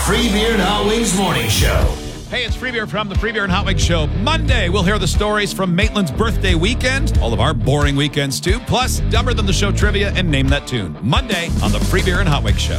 Free Beer and Hot Wings Morning Show. Hey, it's Free Beer from the Free Beer and Hot Wings Show. Monday, we'll hear the stories from Maitland's birthday weekend, all of our boring weekends too, plus Dumber Than the Show trivia and Name That Tune. Monday on the Free Beer and Hot Wings Show.